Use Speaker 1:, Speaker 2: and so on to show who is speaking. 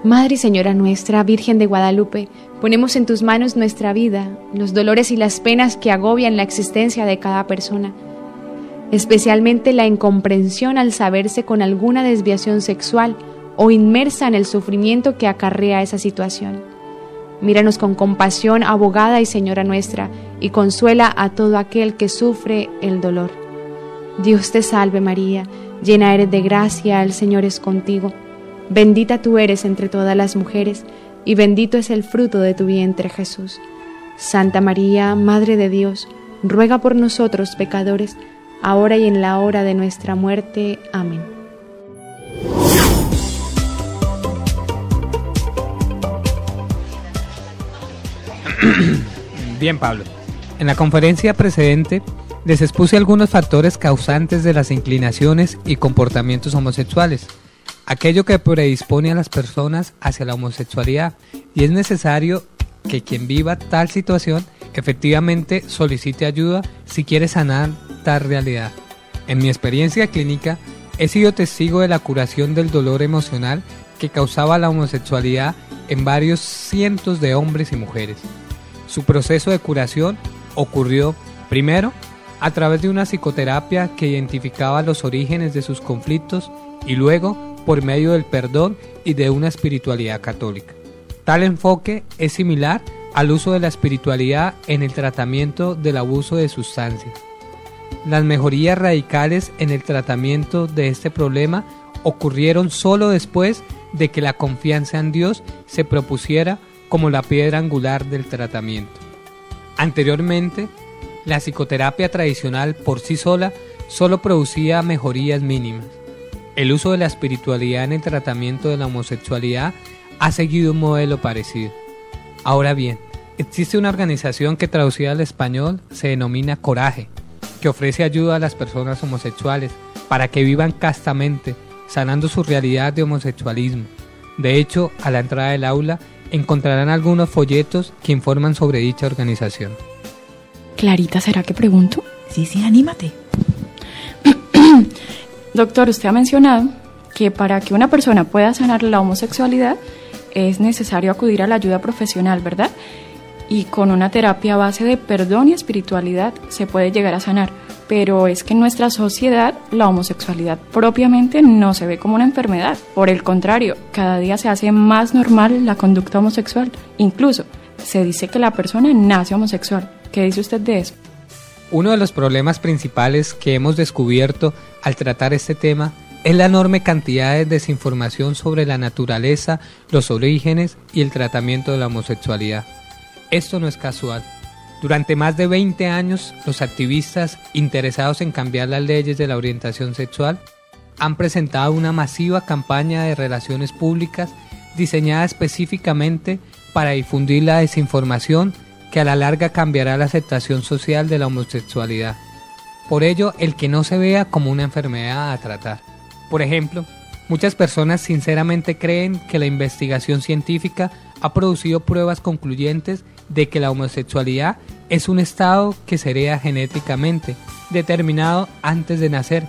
Speaker 1: Madre y Señora nuestra, Virgen de Guadalupe, ponemos en tus manos nuestra vida, los dolores y las penas que agobian la existencia de cada persona, especialmente la incomprensión al saberse con alguna desviación sexual o inmersa en el sufrimiento que acarrea esa situación. Míranos con compasión, abogada y Señora nuestra, y consuela a todo aquel que sufre el dolor. Dios te salve María, llena eres de gracia, el Señor es contigo. Bendita tú eres entre todas las mujeres, y bendito es el fruto de tu vientre, Jesús. Santa María, Madre de Dios, ruega por nosotros pecadores, ahora y en la hora de nuestra muerte. Amén.
Speaker 2: Bien, Pablo. En la conferencia precedente les expuse algunos factores causantes de las inclinaciones y comportamientos homosexuales, aquello que predispone a las personas hacia la homosexualidad, y es necesario que quien viva tal situación efectivamente solicite ayuda si quiere sanar tal realidad. En mi experiencia clínica he sido testigo de la curación del dolor emocional que causaba la homosexualidad en varios cientos de hombres y mujeres. Su proceso de curación ocurrió, primero, a través de una psicoterapia que identificaba los orígenes de sus conflictos y luego por medio del perdón y de una espiritualidad católica. Tal enfoque es similar al uso de la espiritualidad en el tratamiento del abuso de sustancias. Las mejorías radicales en el tratamiento de este problema ocurrieron solo después de que la confianza en Dios se propusiera como la piedra angular del tratamiento. Anteriormente, la psicoterapia tradicional por sí sola solo producía mejorías mínimas. El uso de la espiritualidad en el tratamiento de la homosexualidad ha seguido un modelo parecido. Ahora bien, existe una organización que traducida al español se denomina Coraje, que ofrece ayuda a las personas homosexuales para que vivan castamente, sanando su realidad de homosexualismo. De hecho, a la entrada del aula encontrarán algunos folletos que informan sobre dicha organización.
Speaker 3: Clarita, ¿será que pregunto?
Speaker 4: Sí, anímate.
Speaker 3: Doctor, usted ha mencionado que para que una persona pueda sanar la homosexualidad es necesario acudir a la ayuda profesional, ¿verdad? Y con una terapia a base de perdón y espiritualidad se puede llegar a sanar. Pero es que en nuestra sociedad la homosexualidad propiamente no se ve como una enfermedad. Por el contrario, cada día se hace más normal la conducta homosexual. Incluso se dice que la persona nace homosexual. ¿Qué dice usted de eso?
Speaker 2: Uno de los problemas principales que hemos descubierto al tratar este tema es la enorme cantidad de desinformación sobre la naturaleza, los orígenes y el tratamiento de la homosexualidad. Esto no es casual. Durante más de 20 años, los activistas interesados en cambiar las leyes de la orientación sexual han presentado una masiva campaña de relaciones públicas diseñada específicamente para difundir la desinformación que a la larga cambiará la aceptación social de la homosexualidad. Por ello, el que no se vea como una enfermedad a tratar. Por ejemplo, muchas personas sinceramente creen que la investigación científica ha producido pruebas concluyentes de que la homosexualidad es un estado que se hereda genéticamente, determinado antes de nacer